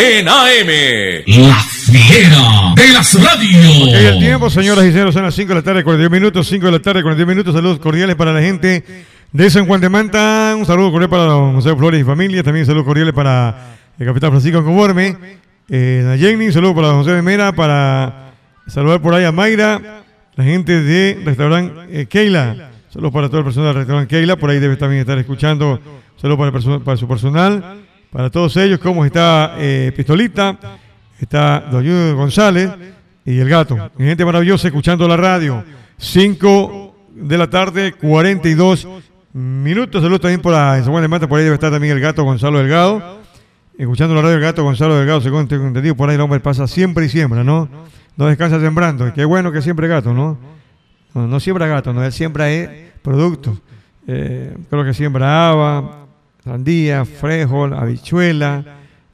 en AM. La fiera de las radios. Ok, el tiempo, señoras y señores, son las 5 de la tarde, 42 minutos. 5 de la tarde, 42 minutos. Saludos cordiales para la gente de San Juan de Manta. Un saludo cordial para don José Flores y familia. También saludos cordiales para el capitán Francisco Conforme. Jenny, un saludo para don José de Mera. Para saludar por ahí a Mayra, la gente de restaurante Keila. Saludos para todo el personal del restaurante Keila. Por ahí debe también estar escuchando. Saludos para su personal. Para todos ellos, como está Pistolita, está Don Junior González y el gato. Gente maravillosa escuchando la radio. 5 de la tarde, 42 minutos. Saludos también por en San Juan de Mata. Por ahí debe estar también el gato Gonzalo Delgado. Escuchando la radio, el gato Gonzalo Delgado, según tengo entendido. Por ahí el hombre pasa siempre y siembra, ¿no? No descansa sembrando. Qué bueno que siempre gato, ¿no? No siembra gato, no, él siembra productos. Creo que siembra haba, sandía, frijol, habichuela,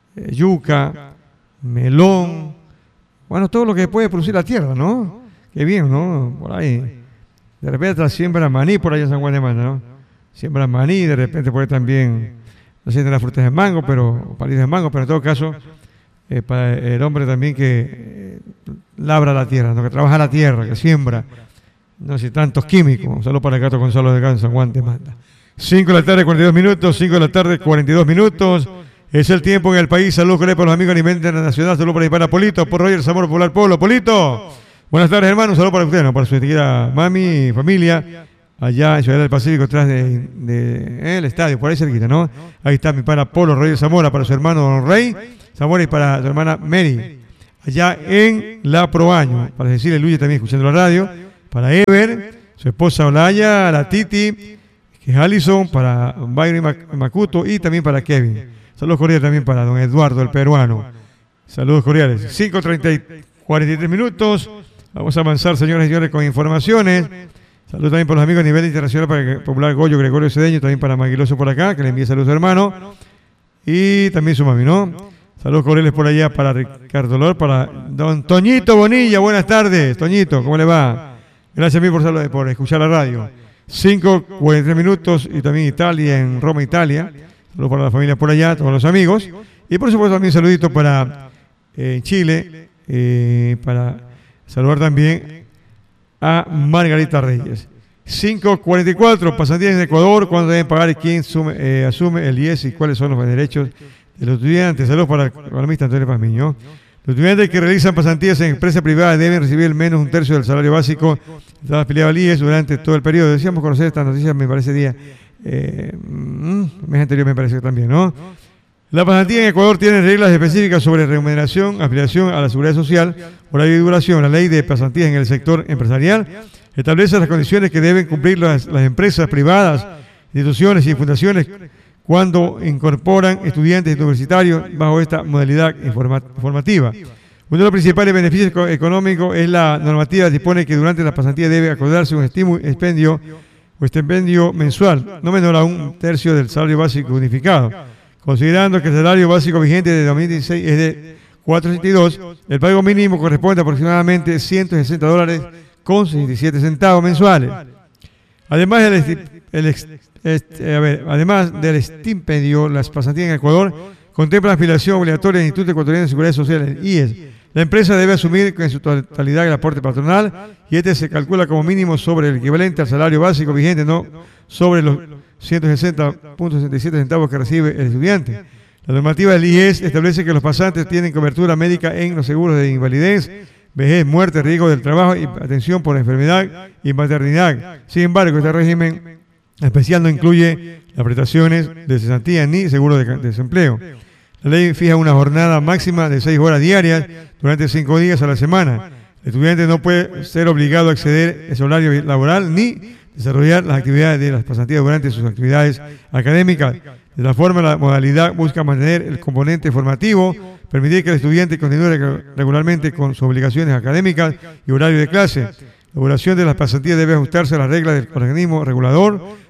yuca, melón, bueno, todo lo que puede producir la tierra, ¿no? Qué bien, ¿no? Por ahí. De repente siembra maní por allá en San Juan de Mata, ¿no? Siembra maní, de repente por ahí también, no sé si tendrá frutas de mango, palitos de mango, pero en todo caso, para el hombre también que labra la tierra, ¿no? Que trabaja la tierra, que siembra, no sé, tantos químicos. Un saludo para el gato Gonzalo de en San Juan de Mata. 5 de la tarde, 42 minutos, 5 de la tarde, 42 minutos. Es el tiempo en el país. Saludos para los amigos a nivel internacional. Saludos para ahí para Polito, por Roger Zamora Popular Pueblo. Polito, buenas tardes, hermano. Un saludo para usted, ¿no? Para su querida mami y familia, allá en Ciudad del Pacífico, atrás del estadio, por ahí cerquita, ¿no? Ahí está mi pana Polo Roger Zamora, para su hermano Don Rey Zamora y para su hermana Mary, allá en La Proaño. Para Cecilia Luya también escuchando la radio. Para Ever, su esposa Olaya, la Titi, que es Allison, para Byron Macuto y también para Kevin. Saludos cordiales también para don Eduardo, el peruano. Saludos cordiales. 5:43 minutos. Vamos a avanzar, señoras y señores, con informaciones. Saludos también para los amigos a nivel internacional, para el popular Goyo Gregorio Cedeño, también para Maguiloso por acá, que le envíe saludos a su hermano. Y también su mami, ¿no? Saludos cordiales por allá para Ricardo Lor, para don Toñito Bonilla. Buenas tardes, Toñito, ¿cómo le va? Gracias a mí por escuchar la radio. 5:43 minutos y también Italia, en Roma, Italia. Saludos para la familia por allá, todos los amigos. Y por supuesto también saludito para Chile, para saludar también a Margarita Reyes. 5:44, pasantías en Ecuador, ¿cuándo deben pagar y quién asume el IES y cuáles son los derechos de los estudiantes? Saludos para el economista Antonio Pazmiño. Los estudiantes que realizan pasantías en empresas privadas deben recibir al menos un tercio del salario básico de afiliado al IES durante todo el periodo. Decíamos conocer esta noticia, me parece mes anterior me parece también, ¿no? La pasantía en Ecuador tiene reglas específicas sobre remuneración, afiliación a la seguridad social, horario y duración. La ley de pasantías en el sector empresarial establece las condiciones que deben cumplir las empresas privadas, instituciones y fundaciones cuando incorporan estudiantes universitarios bajo esta modalidad formativa. Uno de los principales beneficios económicos es la normativa que dispone que durante la pasantía debe acordarse un estipendio mensual, no menor a un tercio del salario básico unificado. Considerando que el salario básico vigente de 2016 es de $4.62, el pago mínimo corresponde a aproximadamente $160 con 67 centavos mensuales. Además del estipendio, las pasantías en Ecuador contemplan afiliación obligatoria al Instituto Ecuatoriano de Seguridad Social, el IES. La empresa debe asumir en su totalidad el aporte patronal y este se calcula como mínimo sobre el equivalente al salario básico vigente, no sobre los 160.67 centavos que recibe el estudiante. La normativa del IES establece que los pasantes tienen cobertura médica en los seguros de invalidez, vejez, muerte, riesgo del trabajo y atención por enfermedad y maternidad. Sin embargo, este régimen especial no incluye las prestaciones de cesantía ni seguro de desempleo. La ley fija una jornada máxima de 6 horas diarias durante 5 días a la semana. El estudiante no puede ser obligado a exceder ese horario laboral ni desarrollar las actividades de las pasantías durante sus actividades académicas. De la forma, la modalidad busca mantener el componente formativo, permitir que el estudiante continúe regularmente con sus obligaciones académicas y horario de clase. La duración de las pasantías debe ajustarse a las reglas del organismo regulador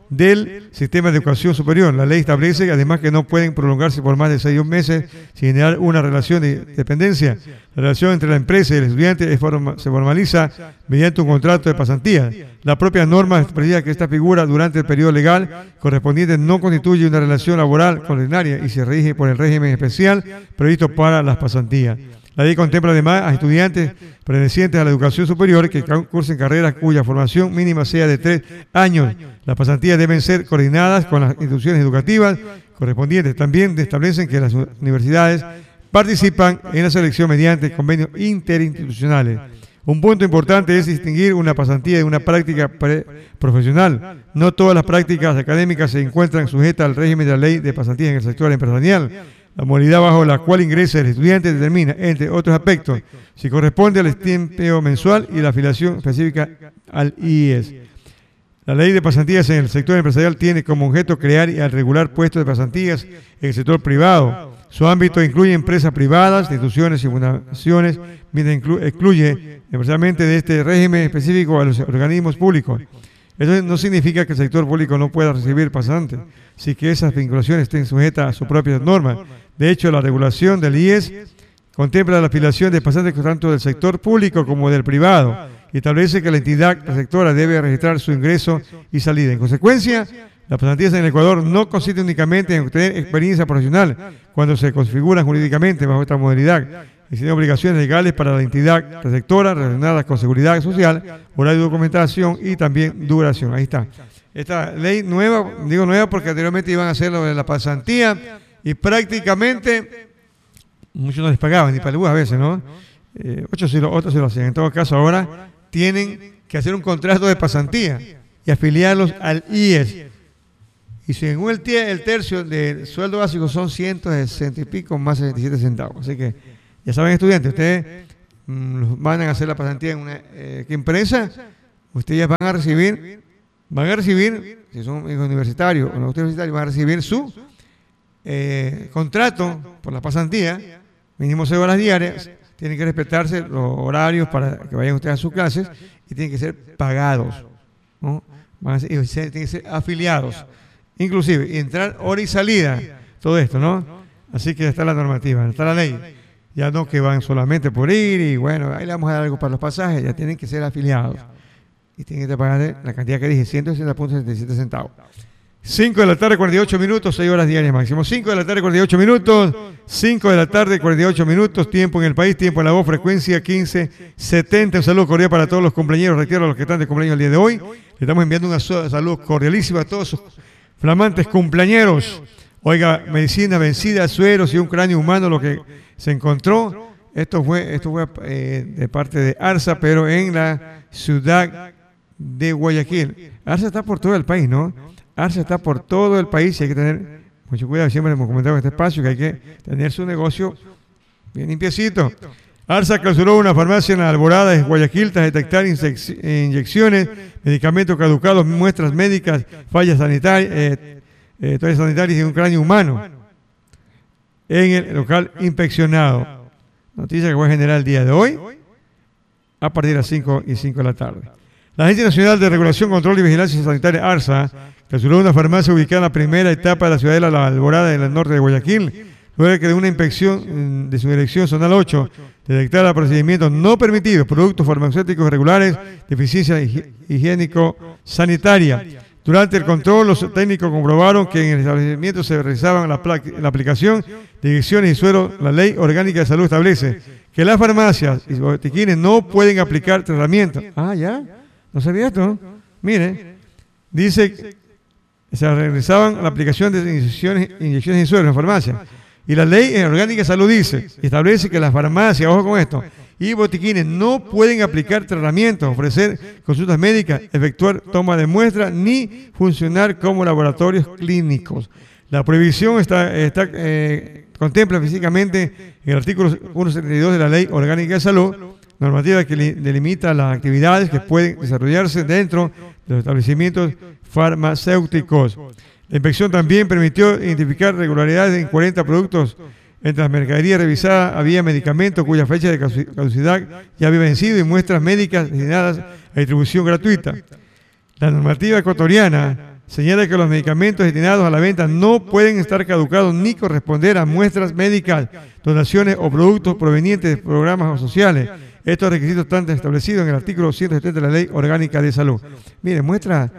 del sistema de educación superior. La ley establece además que no pueden prolongarse por más de 6 meses sin generar una relación de dependencia. La relación entre la empresa y el estudiante se formaliza mediante un contrato de pasantía. La propia norma expresa que esta figura durante el periodo legal correspondiente no constituye una relación laboral ordinaria y se rige por el régimen especial previsto para las pasantías. La ley contempla además a estudiantes pertenecientes a la educación superior que cursen carreras cuya formación mínima sea de 3 años. Las pasantías deben ser coordinadas con las instituciones educativas correspondientes. También establecen que las universidades participan en la selección mediante convenios interinstitucionales. Un punto importante es distinguir una pasantía de una práctica profesional. No todas las prácticas académicas se encuentran sujetas al régimen de la ley de pasantías en el sector empresarial. La modalidad bajo la cual ingresa el estudiante determina, entre otros aspectos, si corresponde al estipendo mensual y la afiliación específica al IES. La ley de pasantías en el sector empresarial tiene como objeto crear y regular puestos de pasantías en el sector privado. Su ámbito incluye empresas privadas, instituciones y fundaciones, mientras excluye especialmente de este régimen específico a los organismos públicos. Eso no significa que el sector público no pueda recibir pasantes, sí que esas vinculaciones estén sujetas a sus propias normas. De hecho, la regulación del IES contempla la afiliación de pasantes tanto del sector público como del privado y establece que la entidad receptora debe registrar su ingreso y salida. En consecuencia, las pasantías en el Ecuador no consisten únicamente en obtener experiencia profesional cuando se configuran jurídicamente bajo esta modalidad. Existen obligaciones legales para la entidad receptora relacionadas con seguridad social, horario de documentación y también duración. Ahí está. Esta ley nueva, digo nueva porque anteriormente iban a hacer lo de la pasantía y prácticamente muchos no les pagaban, ni para algunas veces, ¿no? Otros sí lo hacían. En todo caso, ahora tienen que hacer un contrato de pasantía y afiliarlos al IES. Y según el tercio del sueldo básico son 160 y pico más 67 centavos. Así que, ya saben, estudiantes, ustedes van a hacer la pasantía en una empresa, ustedes van a recibir, si son hijos universitarios o no universitarios, van a recibir su contrato por la pasantía, mínimo 6 horas diarias, tienen que respetarse los horarios para que vayan ustedes a sus clases y tienen que ser pagados, ¿no? Tienen que ser afiliados, inclusive, entrar hora y salida, todo esto, ¿no? Así que está la normativa, está la ley. Ya no que van solamente por ir y bueno, ahí le vamos a dar algo para los pasajes, ya tienen que ser afiliados. Y tienen que pagar la cantidad que dije, 160.77 centavos. 5 de la tarde, 48 minutos, 6 horas diarias máximo. 5 de la tarde, 48 minutos, 5 de la tarde, 48 minutos, tiempo en el país, tiempo en la voz, frecuencia 1570. Un saludo cordial para todos los cumpleaños, reitero a los que están de cumpleaños el día de hoy. Le estamos enviando un saludo cordialísimo a todos sus flamantes cumpleañeros. Oiga, medicina vencida, sueros y un cráneo humano, lo que se encontró. Esto fue de parte de ARSA, pero en la ciudad de Guayaquil. ARSA está por todo el país, ¿no? ARSA está por todo el país y hay que tener mucho cuidado. Siempre hemos comentado en este espacio que hay que tener su negocio bien limpiecito. ARSA clausuró una farmacia en la Alborada de Guayaquil tras detectar inyecciones, medicamentos caducados, muestras médicas, fallas sanitarias, y un cráneo humano en el local inspeccionado. Noticia que voy a generar el día de hoy a partir de las 5 de la tarde. La Agencia Nacional de Regulación, Control y Vigilancia Sanitaria, ARSA, clausuró una farmacia ubicada en la primera etapa de la ciudadela La Alborada, en el norte de Guayaquil, luego de que de una inspección de su dirección zonal 8 detectara procedimientos no permitidos, productos farmacéuticos irregulares, deficiencia higiénico-sanitaria. Durante el control, los técnicos comprobaron que en el establecimiento se realizaban la aplicación de inyecciones y suero. La Ley Orgánica de Salud establece que las farmacias y botiquines no pueden aplicar tratamientos. Ah, ¿ya? ¿No sabía esto? Mire, dice que se realizaban la aplicación de inyecciones y suero en la farmacia. Y la Ley Orgánica de Salud dice, establece que las farmacias, ojo con esto, y botiquines no pueden aplicar tratamientos, ofrecer consultas médicas, efectuar toma de muestras, ni funcionar como laboratorios clínicos. La prohibición contempla físicamente en el artículo 172 de la Ley Orgánica de Salud, normativa que delimita las actividades que pueden desarrollarse dentro de los establecimientos farmacéuticos. La inspección también permitió identificar irregularidades en 40 productos. Entre las mercaderías revisadas había medicamentos cuya fecha de caducidad ya había vencido y muestras médicas destinadas a distribución gratuita. La normativa ecuatoriana señala que los medicamentos destinados a la venta no pueden estar caducados ni corresponder a muestras médicas, donaciones o productos provenientes de programas sociales. Estos requisitos están establecidos en el artículo 170 de la Ley Orgánica de Salud. Mire, muestras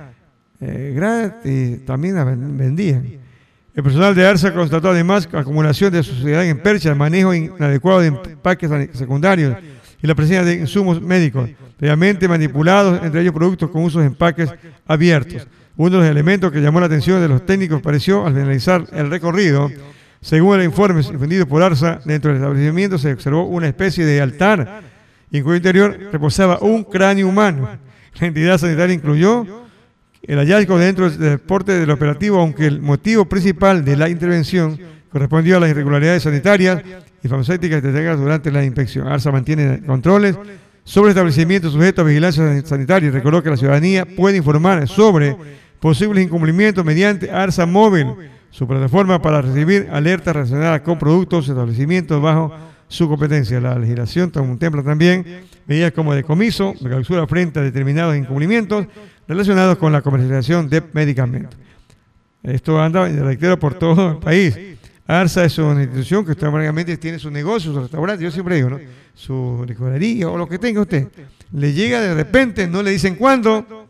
gratis también la vendían. El personal de ARSA constató además acumulación de suciedad en perchas, manejo inadecuado de empaques secundarios y la presencia de insumos médicos, previamente manipulados, entre ellos productos con usos de empaques abiertos. Uno de los elementos que llamó la atención de los técnicos pareció al finalizar el recorrido. Según el informe difundido por ARSA, dentro del establecimiento se observó una especie de altar en cuyo interior reposaba un cráneo humano. La entidad sanitaria incluyó el hallazgo dentro del deporte del operativo, aunque el motivo principal de la intervención correspondió a las irregularidades sanitarias y farmacéuticas detectadas durante la inspección. ARSA mantiene controles sobre establecimientos sujetos a vigilancia sanitaria y recordó que la ciudadanía puede informar sobre posibles incumplimientos mediante ARSA Móvil, su plataforma para recibir alertas relacionadas con productos y establecimientos bajo su competencia. La legislación contempla también medidas como decomiso, de clausura frente a determinados incumplimientos relacionados con la comercialización de medicamentos. Esto anda, reitero, por todo el país. ARSA es una institución que automáticamente tiene su negocio, su restaurante, yo siempre digo, ¿no? Su licorería o lo que tenga usted. Le llega de repente, no le dicen cuándo,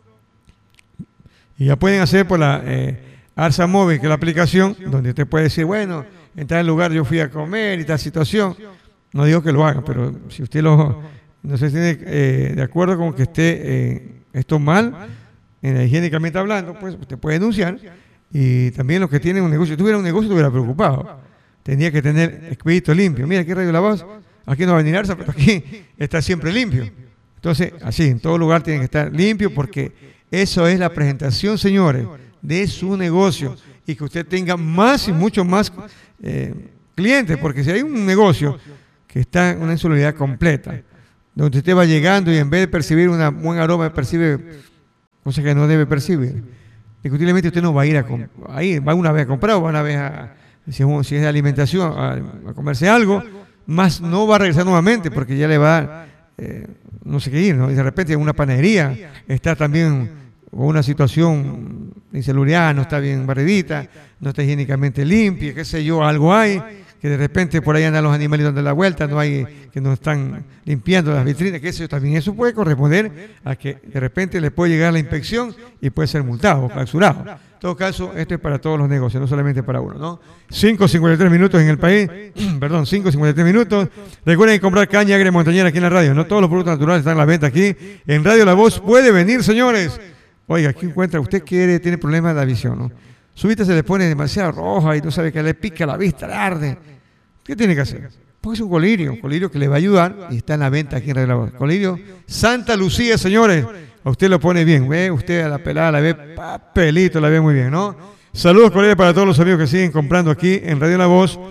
y ya pueden hacer por la ARSA Móvil, que es la aplicación, donde usted puede decir, bueno, en tal lugar yo fui a comer y tal situación. No digo que lo haga, pero si usted no se tiene de acuerdo con que esté esto mal, higiénicamente hablando, pues usted puede denunciar. Y también los que tienen un negocio, si tuviera un negocio, estuviera preocupado. Tendría que tener expedito limpio. Mira, aquí Radio La Voz, aquí no va a venir ARSA, pero aquí está siempre limpio. Entonces, así, en todo lugar tiene que estar limpio, porque eso es la presentación, señores, de su negocio. Y que usted tenga más y mucho más clientes, porque si hay un negocio que está en una insalubridad completa, donde usted va llegando y en vez de percibir un buen aroma, percibe cosas que no debe percibir, discutiblemente usted no va a ir va una vez a comprar o va una vez si es de alimentación, a comerse algo, más no va a regresar nuevamente porque ya le va a dar, no sé qué ir, ¿no? Y de repente en una panadería está también una situación de insalubridad, no está bien barridita, no está higiénicamente limpia, qué sé yo, algo hay, que de repente por ahí andan los animales dando la vuelta, no hay, que no están limpiando las vitrinas, que eso también, eso puede corresponder a que de repente le puede llegar la inspección y puede ser multado o clausurado. En todo caso, esto es para todos los negocios, no solamente para uno, ¿no? 5:53 minutos en el país, perdón, 5:53 minutos. Recuerden comprar caña agria montañera aquí en la radio, no todos los productos naturales están a la venta aquí en Radio La Voz. Puede venir, señores. Oiga, aquí encuentra, usted tiene problemas de la visión, ¿no? Su vista se le pone demasiado roja y no sabe que le pica la vista, le arde. ¿Qué tiene que hacer? Pues es un colirio que le va a ayudar y está en la venta aquí en Radio La Voz. Colirio Santa Lucía, señores. A usted lo pone bien, ve usted a la pelada, la ve papelito, la ve muy bien, ¿no? Saludos cordiales para todos los amigos que siguen comprando aquí en Radio La Voz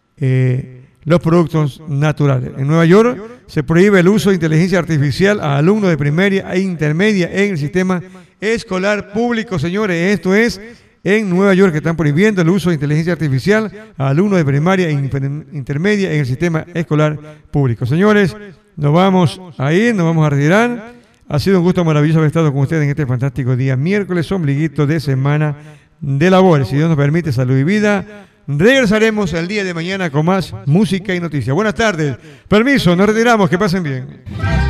los productos naturales. En Nueva York se prohíbe el uso de inteligencia artificial a alumnos de primaria e intermedia en el sistema escolar público, señores. Esto es en Nueva York, que están prohibiendo el uso de inteligencia artificial a alumnos de primaria e intermedia en el sistema escolar público. Señores, nos vamos a ir, nos vamos a retirar. Ha sido un gusto maravilloso haber estado con ustedes en este fantástico día miércoles, ombliguito de semana de labores. Si Dios nos permite, salud y vida. Regresaremos el día de mañana con más música y noticias. Buenas tardes. Permiso, nos retiramos. Que pasen bien.